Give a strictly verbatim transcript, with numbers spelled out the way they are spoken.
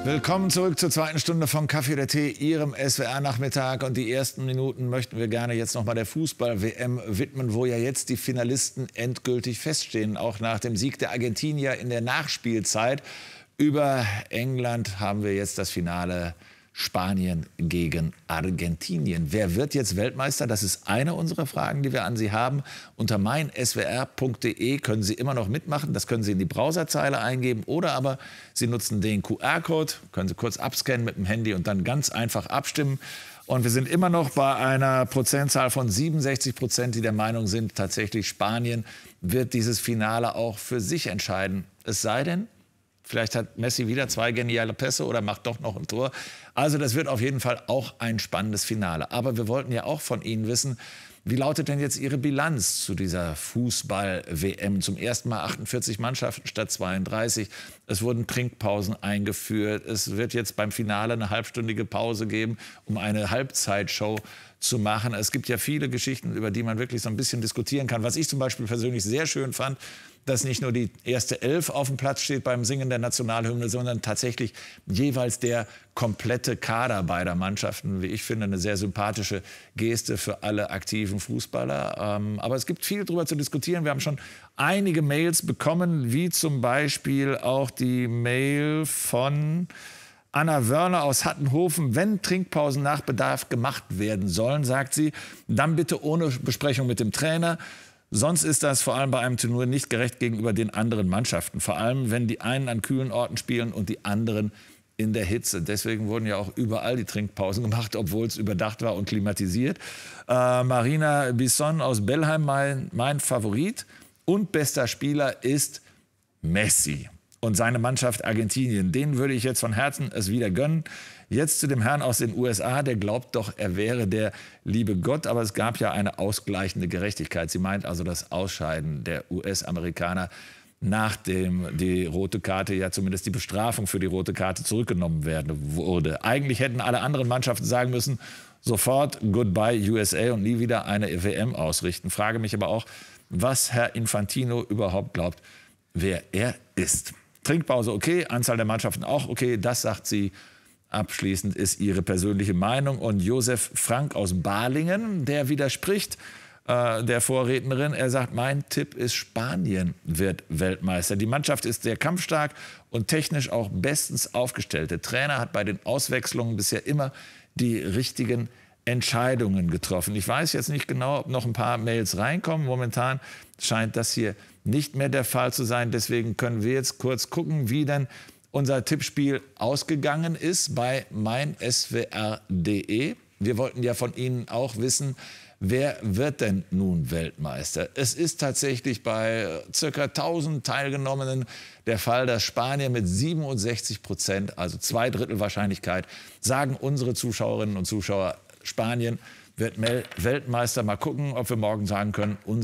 Willkommen zurück zur zweiten Stunde von Kaffee oder Tee, Ihrem S W R-Nachmittag. Und die ersten Minuten möchten wir gerne jetzt noch mal der Fußball-W M widmen, wo ja jetzt die Finalisten endgültig feststehen. Auch nach dem Sieg der Argentinier in der Nachspielzeit über England haben wir jetzt das Finale Spanien gegen Argentinien. Wer wird jetzt Weltmeister? Das ist eine unserer Fragen, die wir an Sie haben. Unter mein S W R punkt de können Sie immer noch mitmachen. Das können Sie in die Browserzeile eingeben. Oder aber Sie nutzen den Q R-Code, können Sie kurz abscannen mit dem Handy und dann ganz einfach abstimmen. Und wir sind immer noch bei einer Prozentzahl von siebenundsechzig Prozent, die der Meinung sind, tatsächlich Spanien wird dieses Finale auch für sich entscheiden. Es sei denn, vielleicht hat Messi wieder zwei geniale Pässe oder macht doch noch ein Tor. Also das wird auf jeden Fall auch ein spannendes Finale. Aber wir wollten ja auch von Ihnen wissen, wie lautet denn jetzt Ihre Bilanz zu dieser Fußball-W M? Zum ersten Mal achtundvierzig Mannschaften statt zweiunddreißig. Es wurden Trinkpausen eingeführt. Es wird jetzt beim Finale eine halbstündige Pause geben, um eine Halbzeitshow zu machen. Es gibt ja viele Geschichten, über die man wirklich so ein bisschen diskutieren kann. Was ich zum Beispiel persönlich sehr schön fand, dass nicht nur die erste Elf auf dem Platz steht beim Singen der Nationalhymne, sondern tatsächlich jeweils der komplette Kader beider Mannschaften. Wie ich finde, eine sehr sympathische Geste für alle aktiven Fußballer. Ähm, aber es gibt viel darüber zu diskutieren. Wir haben schon einige Mails bekommen, wie zum Beispiel auch die Mail von Anna Wörner aus Hattenhofen. Wenn Trinkpausen nach Bedarf gemacht werden sollen, sagt sie, dann bitte ohne Besprechung mit dem Trainer. Sonst ist das vor allem bei einem Turnier nicht gerecht gegenüber den anderen Mannschaften. Vor allem, wenn die einen an kühlen Orten spielen und die anderen in der Hitze. Deswegen wurden ja auch überall die Trinkpausen gemacht, obwohl es überdacht war und klimatisiert. Äh, Marina Bisson aus Bellheim, mein, mein Favorit und bester Spieler ist Messi. Und seine Mannschaft Argentinien, den würde ich jetzt von Herzen es wieder gönnen. Jetzt zu dem Herrn aus den U S A, der glaubt doch, er wäre der liebe Gott. Aber es gab ja eine ausgleichende Gerechtigkeit. Sie meint also das Ausscheiden der U S-Amerikaner, nachdem die rote Karte, ja zumindest die Bestrafung für die rote Karte zurückgenommen werden wurde. Eigentlich hätten alle anderen Mannschaften sagen müssen, sofort Goodbye U S A und nie wieder eine W M ausrichten. Frage mich aber auch, was Herr Infantino überhaupt glaubt, wer er ist. Trinkpause okay, Anzahl der Mannschaften auch okay, das sagt sie. Abschließend ist ihre persönliche Meinung. Und Josef Frank aus Balingen, der widerspricht äh, der Vorrednerin. Er sagt, mein Tipp ist, Spanien wird Weltmeister. Die Mannschaft ist sehr kampfstark und technisch auch bestens aufgestellt. Der Trainer hat bei den Auswechslungen bisher immer die richtigen Entscheidungen getroffen. Ich weiß jetzt nicht genau, ob noch ein paar Mails reinkommen. Momentan scheint das hier nicht mehr der Fall zu sein. Deswegen können wir jetzt kurz gucken, wie denn unser Tippspiel ausgegangen ist bei mein S W R punkt de. Wir wollten ja von Ihnen auch wissen, wer wird denn nun Weltmeister? Es ist tatsächlich bei ca. tausend Teilgenommenen der Fall, dass Spanien mit siebenundsechzig Prozent, also zwei Drittel Wahrscheinlichkeit, sagen unsere Zuschauerinnen und Zuschauer, Spanien wird Weltmeister. Mal gucken, ob wir morgen sagen können,